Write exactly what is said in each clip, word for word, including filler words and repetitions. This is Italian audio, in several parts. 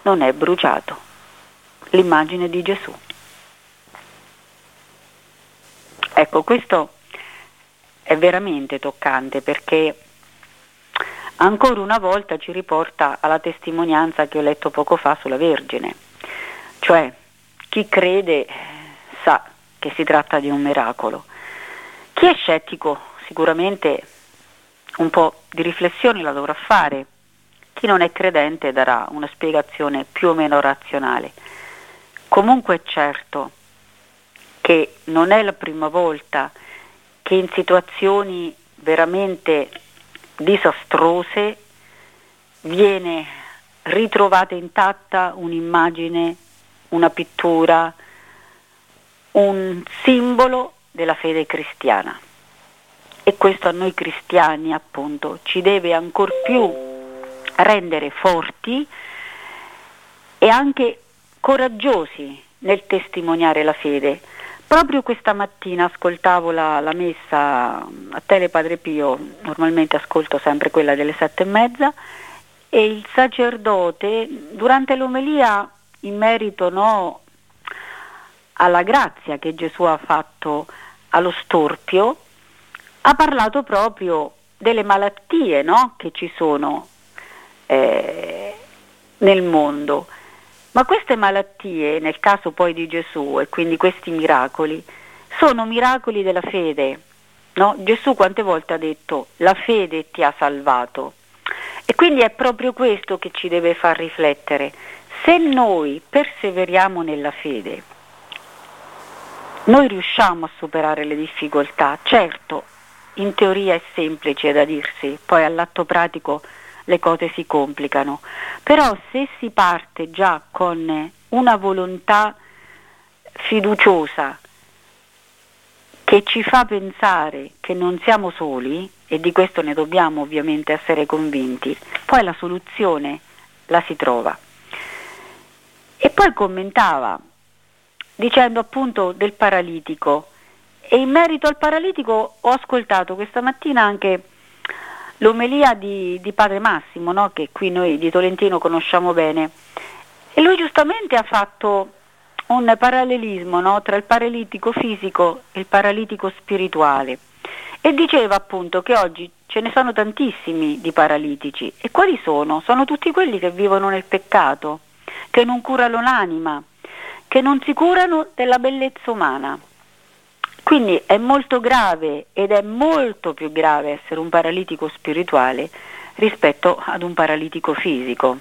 non è bruciato. L'immagine di Gesù. Ecco, questo è veramente toccante, perché ancora una volta ci riporta alla testimonianza che ho letto poco fa sulla Vergine, cioè chi crede sa che si tratta di un miracolo. Chi è scettico sicuramente un po' di riflessione la dovrà fare, chi non è credente darà una spiegazione più o meno razionale. Comunque è certo che non è la prima volta che in situazioni veramente disastrose viene ritrovata intatta un'immagine, una pittura, un simbolo della fede cristiana. E questo a noi cristiani, appunto, ci deve ancor più rendere forti e anche coraggiosi nel testimoniare la fede. Proprio questa mattina ascoltavo la, la messa a Tele Padre Pio, normalmente ascolto sempre quella delle sette e mezza, e il sacerdote durante l'omelia in merito no, alla grazia che Gesù ha fatto allo storpio, ha parlato proprio delle malattie no, che ci sono eh, nel mondo. Ma queste malattie, nel caso poi di Gesù, e quindi questi miracoli, sono miracoli della fede. No? Gesù quante volte ha detto la fede ti ha salvato. E quindi è proprio questo che ci deve far riflettere. Se noi perseveriamo nella fede, noi riusciamo a superare le difficoltà. Certo, in teoria è semplice da dirsi, poi all'atto pratico le cose si complicano, però se si parte già con una volontà fiduciosa che ci fa pensare che non siamo soli, e di questo ne dobbiamo ovviamente essere convinti, poi la soluzione la si trova. E poi commentava dicendo appunto del paralitico, e in merito al paralitico ho ascoltato questa mattina anche l'omelia di, di Padre Massimo, no? Che qui noi di Tolentino conosciamo bene, e lui giustamente ha fatto un parallelismo no? tra il paralitico fisico e il paralitico spirituale, e diceva appunto che oggi ce ne sono tantissimi di paralitici. E quali sono? Sono tutti quelli che vivono nel peccato, che non curano l'anima, che non si curano della bellezza umana. Quindi è molto grave, ed è molto più grave essere un paralitico spirituale rispetto ad un paralitico fisico.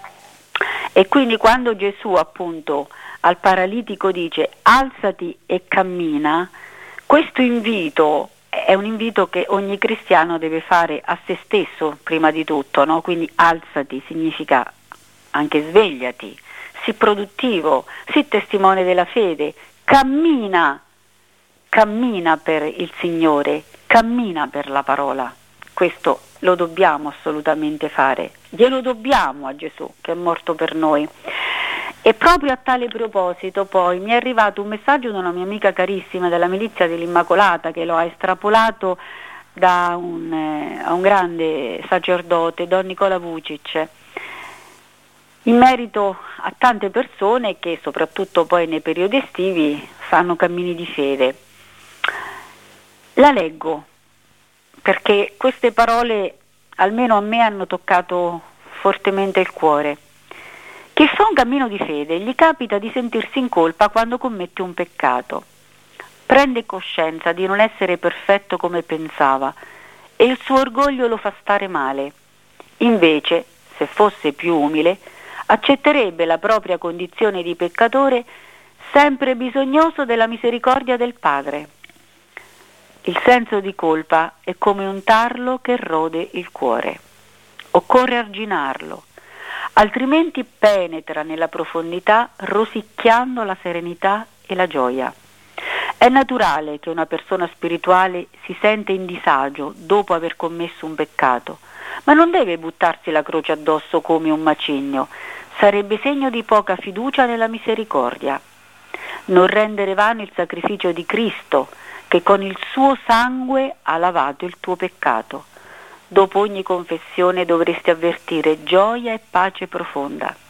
E quindi quando Gesù appunto al paralitico dice alzati e cammina, questo invito è un invito che ogni cristiano deve fare a se stesso prima di tutto, no? Quindi alzati significa anche svegliati, sii produttivo, sii testimone della fede, cammina, cammina per il Signore, cammina per la parola. Questo lo dobbiamo assolutamente fare, glielo dobbiamo a Gesù che è morto per noi. E proprio a tale proposito poi mi è arrivato un messaggio da una mia amica carissima della milizia dell'Immacolata, che lo ha estrapolato da un, eh, a un grande sacerdote, Don Nicola Vucic, in merito a tante persone che soprattutto poi nei periodi estivi fanno cammini di fede. La leggo perché queste parole almeno a me hanno toccato fortemente il cuore. Chi fa un cammino di fede gli capita di sentirsi in colpa quando commette un peccato. Prende coscienza di non essere perfetto come pensava e il suo orgoglio lo fa stare male. Invece, se fosse più umile, accetterebbe la propria condizione di peccatore sempre bisognoso della misericordia del Padre. Il senso di colpa è come un tarlo che rode il cuore. Occorre arginarlo, altrimenti penetra nella profondità rosicchiando la serenità e la gioia. È naturale che una persona spirituale si sente in disagio dopo aver commesso un peccato, ma non deve buttarsi la croce addosso come un macigno, sarebbe segno di poca fiducia nella misericordia. Non rendere vano il sacrificio di Cristo, che con il suo sangue ha lavato il tuo peccato. Dopo ogni confessione dovresti avvertire gioia e pace profonda.